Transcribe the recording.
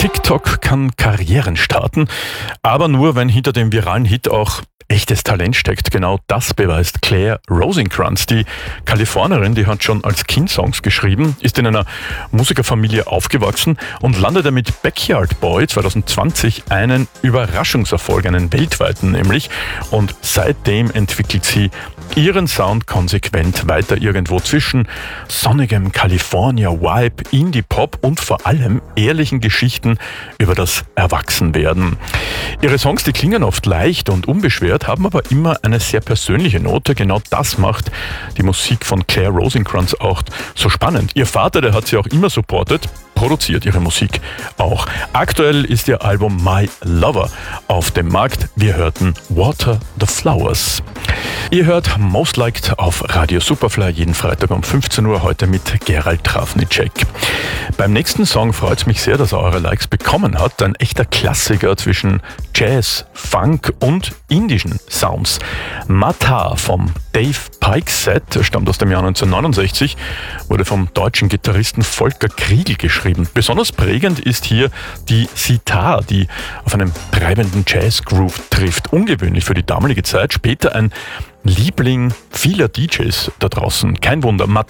TikTok kann Karrieren starten, aber nur, wenn hinter dem viralen Hit auch echtes Talent steckt. Genau das beweist Claire Rosencrantz. Die Kalifornierin, die hat schon als Kind Songs geschrieben, ist in einer Musikerfamilie aufgewachsen und landete mit Backyard Boy 2020 einen Überraschungserfolg, einen weltweiten nämlich. Und seitdem entwickelt sie ihren Sound konsequent weiter irgendwo zwischen sonnigem California-Vibe, Indie-Pop und vor allem ehrlichen Geschichten über das Erwachsenwerden. Ihre Songs, die klingen oft leicht und unbeschwert, haben aber immer eine sehr persönliche Note. Genau das macht die Musik von Claire Rosencrantz auch so spannend. Ihr Vater, der hat sie auch immer supportet, produziert ihre Musik auch. Aktuell ist ihr Album My Lover auf dem Markt. Wir hörten Water the Flowers. Ihr hört Most Liked auf Radio Superfly jeden Freitag um 15 Uhr, heute mit Gerald Trafnicek. Beim nächsten Song freut es mich sehr, dass er eure Likes bekommen hat. Ein echter Klassiker zwischen Jazz, Funk und indischen Sounds. Mata vom Dave Pike Set stammt aus dem Jahr 1969, wurde vom deutschen Gitarristen Volker Kriegel geschrieben. Besonders prägend ist hier die Sitar, die auf einem treibenden Jazz-Groove trifft. Ungewöhnlich für die damalige Zeit, später ein Liebling vieler DJs da draußen. Kein Wunder,